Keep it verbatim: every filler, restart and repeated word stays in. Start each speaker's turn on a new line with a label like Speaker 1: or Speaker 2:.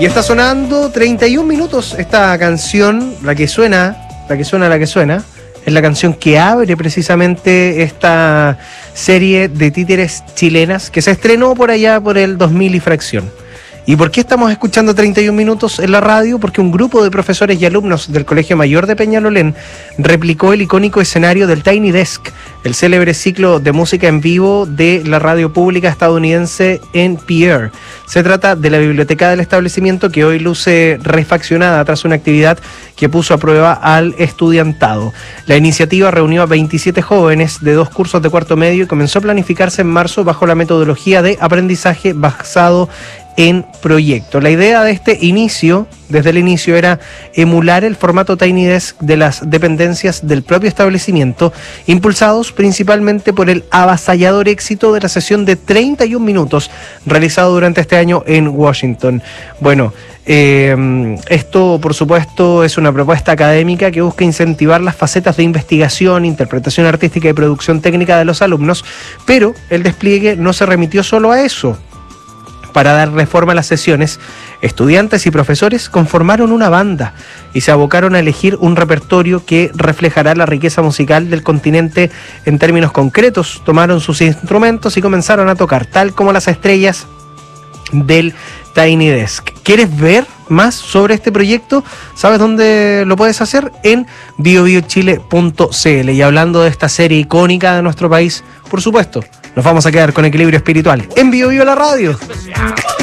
Speaker 1: Y está sonando treinta y un minutos esta canción, la que suena, la que suena, la que suena. Es la canción que abre precisamente esta serie de títeres chilenas que se estrenó por allá por el dos mil y fracción. ¿Y por qué estamos escuchando treinta y un minutos en la radio? Porque un grupo de profesores y alumnos del Colegio Mayor de Peñalolén replicó el icónico escenario del Tiny Desk, el célebre ciclo de música en vivo de la radio pública estadounidense N P R. Se trata de la biblioteca del establecimiento que hoy luce refaccionada tras una actividad que puso a prueba al estudiantado. La iniciativa reunió a veintisiete jóvenes de dos cursos de cuarto medio y comenzó a planificarse en marzo bajo la metodología de aprendizaje basado en proyecto. La idea de este inicio, desde el inicio, era emular el formato Tiny Desk de las dependencias del propio establecimiento, impulsados principalmente por el avasallador éxito de la sesión de treinta y un minutos realizado durante este año en Washington. Bueno, eh, esto por supuesto es una propuesta académica que busca incentivar las facetas de investigación, interpretación artística y producción técnica de los alumnos, pero el despliegue no se remitió solo a eso. Para dar reforma a las sesiones, estudiantes y profesores conformaron una banda y se abocaron a elegir un repertorio que reflejará la riqueza musical del continente en términos concretos. Tomaron sus instrumentos y comenzaron a tocar, tal como las estrellas del Tiny Desk. ¿Quieres ver más sobre este proyecto? ¿Sabes dónde lo puedes hacer? En bio bio chile punto c l. Y hablando de esta serie icónica de nuestro país, por supuesto, nos vamos a quedar con Equilibrio Espiritual en Bio Bio la Radio.